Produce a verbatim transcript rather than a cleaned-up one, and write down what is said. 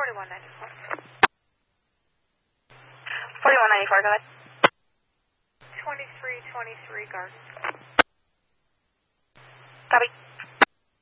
forty-one ninety-four. forty-one ninety-four, go ahead. twenty-three twenty-three Garden. Copy.